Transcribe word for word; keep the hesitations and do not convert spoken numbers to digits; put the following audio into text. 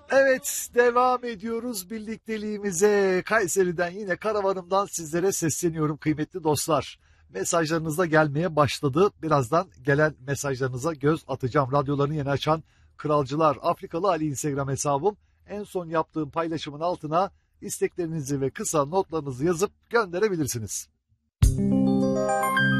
Evet, devam ediyoruz birlikteliğimize. Kayseri'den yine karavanımdan sizlere sesleniyorum kıymetli dostlar. Mesajlarınız da gelmeye başladı. Birazdan gelen mesajlarınıza göz atacağım. Radyolarını yeni açan Kralcılar Afrikalı Ali Instagram hesabım. En son yaptığım paylaşımın altına isteklerinizi ve kısa notlarınızı yazıp gönderebilirsiniz.